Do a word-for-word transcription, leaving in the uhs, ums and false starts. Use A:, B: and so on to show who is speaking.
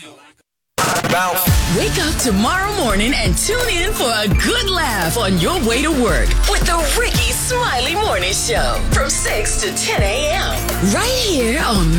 A: Bounce.
B: Wake up tomorrow morning and tune in for a good laugh on your way to work with the Ricky Smiley Morning Show from six to ten a.m. right here on